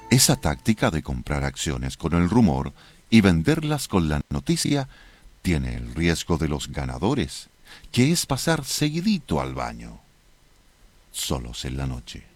Esa táctica de comprar acciones con el rumor y venderlas con la noticia tiene el riesgo de los ganadores, que es pasar seguidito al baño, solos en la noche.